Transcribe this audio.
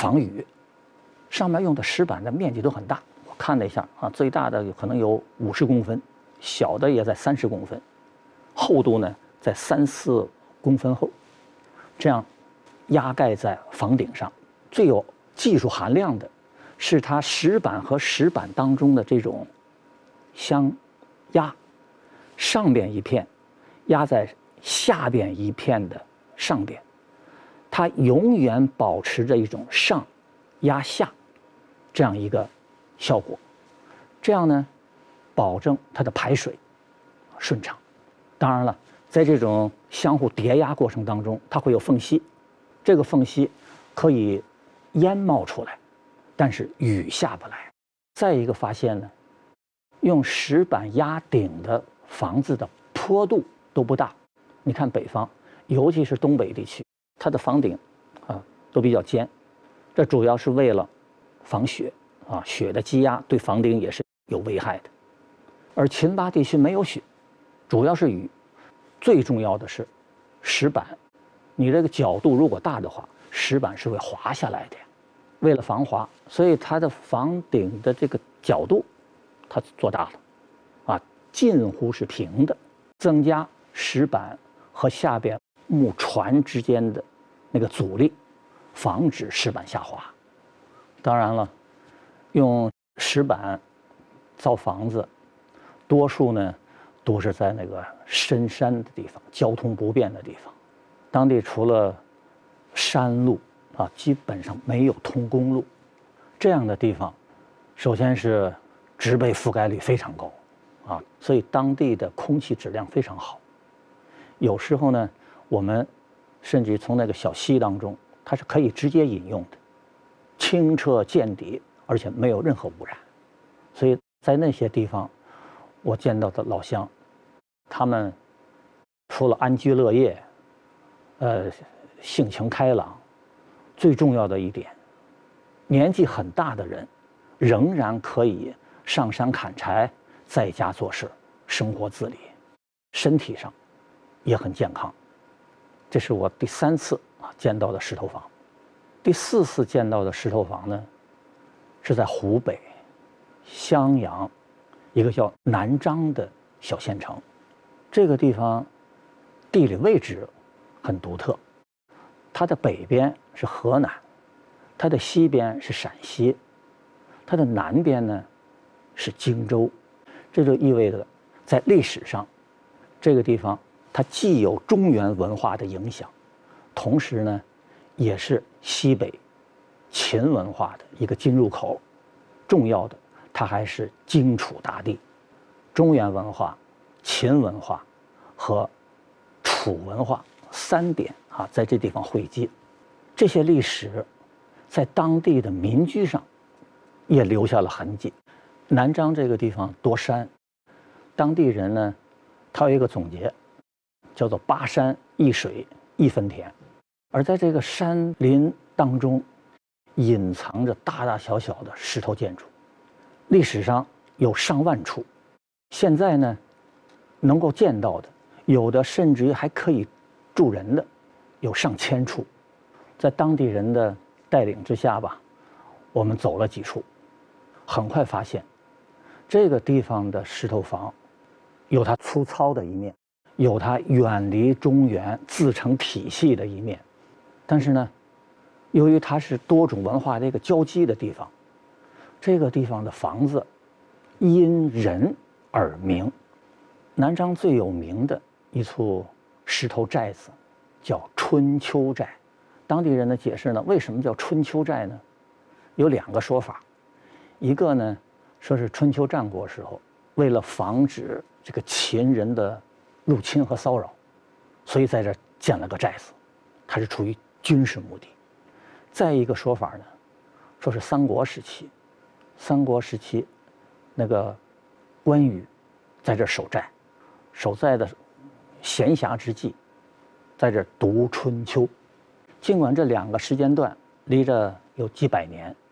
防雨，上面用的石板的面积都很大。我看了一下啊，最大的可能有50公分，小的也在30公分，厚度呢在3、4公分厚，这样压盖在房顶上。最有技术含量的是它石板和石板当中的这种相压，上边一片压在下边一片的上边，它永远保持着一种上压下这样一个效果，这样呢保证它的排水顺畅。当然了，在这种相互叠压过程当中，它会有缝隙，这个缝隙可以烟冒出来，但是雨下不来。再一个发现呢，用石板压顶的房子的坡度都不大。你看北方，尤其是东北地区，它的房顶都比较尖，这主要是为了防雪啊，雪的积压对房顶也是有危害的。而秦巴地区没有雪，主要是雨，最重要的是石板，你这个角度如果大的话，石板是会滑下来的。为了防滑，所以它的房顶的这个角度它做大了，近乎是平的，增加石板和下边木船之间的那个阻力，防止石板下滑。当然了，用石板造房子，多数呢都是在那个深山的地方，交通不便的地方。当地除了山路基本上没有通公路，这样的地方，首先是植被覆盖率非常高所以当地的空气质量非常好。有时候呢，我们甚至从那个小溪当中，它是可以直接饮用的，清澈见底，而且没有任何污染。所以在那些地方，我见到的老乡，他们除了安居乐业，性情开朗，最重要的一点，年纪很大的人仍然可以上山砍柴，在家做事，生活自理，身体上也很健康。这是我第3次见到的石头房。第4次见到的石头房呢，是在湖北襄阳一个叫南漳的小县城。这个地方地理位置很独特，它的北边是河南，它的西边是陕西，它的南边呢是荆州。这就意味着在历史上，这个地方它既有中原文化的影响，同时呢也是西北秦文化的一个进入口。重要的，它还是荆楚大地，中原文化、秦文化和楚文化3点在这地方汇集。这些历史在当地的民居上也留下了痕迹。南漳这个地方多山，当地人呢，他有一个总结，叫做8山1水1分田。而在这个山林当中，隐藏着大大小小的石头建筑，历史上有上万处，现在呢能够见到的，有的甚至于还可以住人的，有上千处。在当地人的带领之下吧，我们走了几处，很快发现这个地方的石头房有它粗糙的一面，有它远离中原自成体系的一面。但是呢，由于它是多种文化的一个交集的地方，这个地方的房子因人而名。南漳最有名的一处石头寨子叫春秋寨。当地人的解释呢，为什么叫春秋寨呢？有2个说法。一个呢，说是春秋战国时候，为了防止这个秦人的入侵和骚扰，所以在这建了个寨子，它是出于军事目的。再一个说法呢，说是三国时期那个关羽在这守寨，守在的闲暇之际，在这读春秋。尽管这2个时间段离着有几百年，